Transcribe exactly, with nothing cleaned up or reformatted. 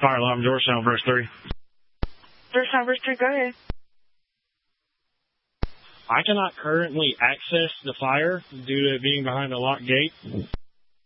Fire alarm, Georgetown, verse three. Georgetown, verse three, go ahead. I cannot currently access the fire due to it being behind a locked gate.